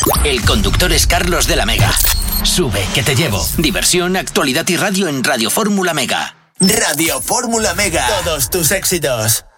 El conductor es Carlos de la Mega. Sube, que te llevo. Diversión, actualidad y radio en Radio Fórmula Mega. Radio Fórmula Mega. Todos tus éxitos.